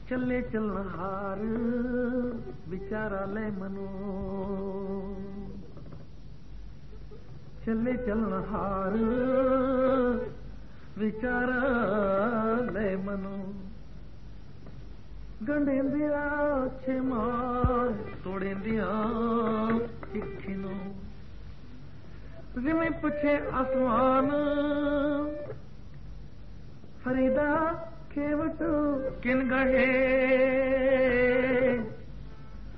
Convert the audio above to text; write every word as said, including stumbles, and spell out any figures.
चले चलन हार विचारा ले मनो, चले चलन हार विचारा ले मनो, गंढेंदिया छे मार तोड़ेंदिया चिट्ठिनो, जिमें पुछे आसमान फरीदा केवट किन गहे